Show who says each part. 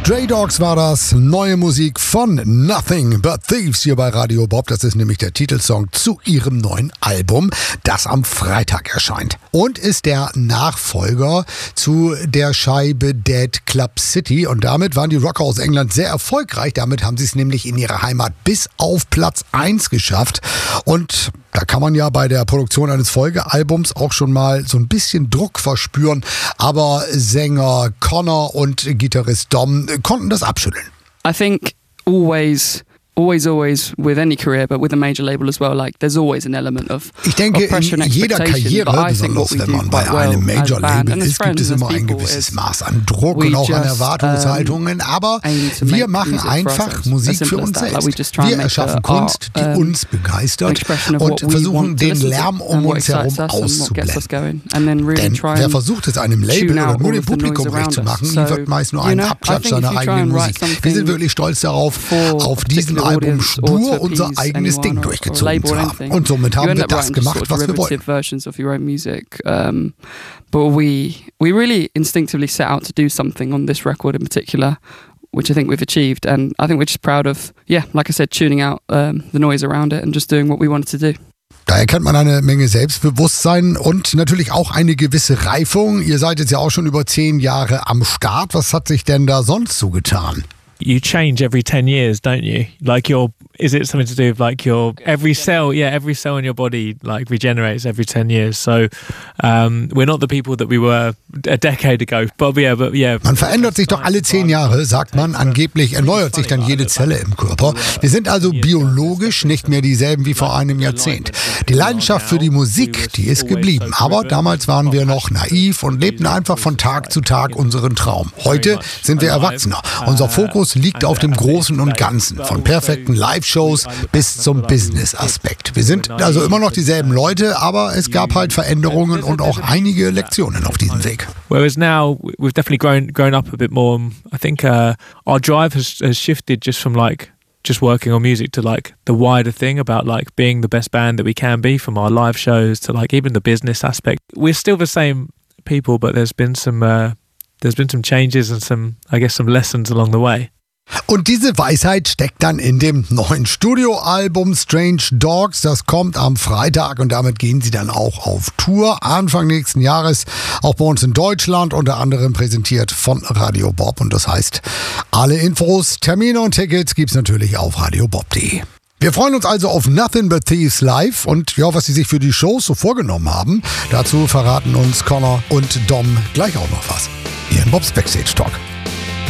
Speaker 1: Stray Dogs war das. Neue Musik von Nothing But Thieves hier bei Radio Bob. Das ist nämlich der Titelsong zu ihrem neuen Album, das am Freitag erscheint. Und ist der Nachfolger zu der Scheibe Dead Club City. Und damit waren die Rocker aus England sehr erfolgreich. Damit haben sie es nämlich in ihrer Heimat bis auf Platz 1 geschafft. Und da kann man ja bei der Produktion eines Folgealbums auch schon mal so ein bisschen Druck verspüren. Aber Sänger Connor und Gitarrist Dom konnten das abschütteln.
Speaker 2: I think always with any career, but with a major label as well, like there's always an element of
Speaker 1: Ich denke,
Speaker 2: pressure and
Speaker 1: in jeder
Speaker 2: expectation.
Speaker 1: Karriere, besonders wenn man bei einem Major Label ist, gibt es immer ein gewisses Maß an Druck und auch an Erwartungshaltungen. Aber wir machen einfach Musik für uns selbst. Wir erschaffen Kunst, die uns begeistert und versuchen, den Lärm um uns herum auszublenden. Denn wer versucht es einem Label oder nur dem Publikum recht zu machen, wird meist nur einen Abklatsch seiner eigenen Musik. Wir sind wirklich stolz darauf, auf diesem Album stur unser eigenes Ding durchgezogen zu haben. Und somit haben wir das gemacht, was wir wollten.
Speaker 2: But we really instinctively set out to do something on this record in particular, which I think we've achieved. And I think we're just proud of, like I said, tuning out the noise around it and just doing what we wanted to do.
Speaker 1: Da erkennt man eine Menge Selbstbewusstsein und natürlich auch eine gewisse Reifung. Ihr seid jetzt ja auch schon über 10 Jahre am Start. Was hat sich denn da sonst so getan?
Speaker 3: You change every 10 years, don't you? Like is it something to do with like every cell in your body like regenerates every 10 years. So we're not the people that we were a decade ago. But yeah.
Speaker 1: Man verändert sich doch alle 10 Jahre, sagt man. Angeblich erneuert sich dann jede Zelle im Körper. Wir sind also biologisch nicht mehr dieselben wie vor einem Jahrzehnt. Die Leidenschaft für die Musik, die ist geblieben. Aber damals waren wir noch naiv und lebten einfach von Tag zu Tag unseren Traum. Heute sind wir Erwachsener. Unser Fokus liegt auf dem Großen und Ganzen, von perfekten Live-Shows bis zum Business-Aspekt. Wir sind also immer noch dieselben Leute, aber es gab halt Veränderungen und auch einige Lektionen auf diesem Weg.
Speaker 3: Whereas now we've definitely grown up a bit more. I think our drive has shifted just from like just working on music to like the wider thing about like being the best band that we can be, from our live shows to like even the business aspect. We're still the same people, but there's been some changes and some lessons along the way.
Speaker 1: Und diese Weisheit steckt dann in dem neuen Studioalbum Strange Dogs. Das kommt am Freitag und damit gehen sie dann auch auf Tour Anfang nächsten Jahres. Auch bei uns in Deutschland, unter anderem präsentiert von Radio Bob. Und das heißt, alle Infos, Termine und Tickets gibt's natürlich auf radiobob.de. Wir freuen uns also auf Nothing But Thieves live und ja, was sie sich für die Shows so vorgenommen haben. Dazu verraten uns Connor und Dom gleich auch noch was. Hier in Bobs Backstage Talk.